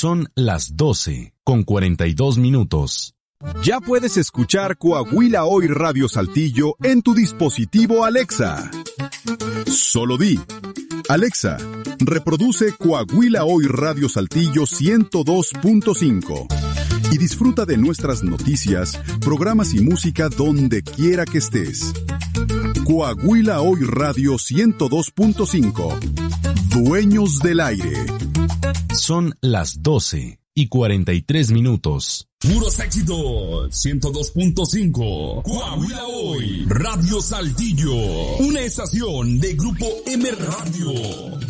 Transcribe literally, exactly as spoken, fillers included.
Son las doce con cuarenta y dos minutos. Ya puedes escuchar Coahuila Hoy Radio Saltillo en tu dispositivo Alexa. Solo di: Alexa, reproduce Coahuila Hoy Radio Saltillo ciento dos punto cinco y disfruta de nuestras noticias, programas y música donde quiera que estés. Coahuila Hoy Radio ciento dos punto cinco. Dueños del aire. Son las doce y cuarenta y tres minutos. Puros éxitos, ciento dos punto cinco. Coahuila Hoy, Radio Saltillo. Una estación de Grupo M Radio.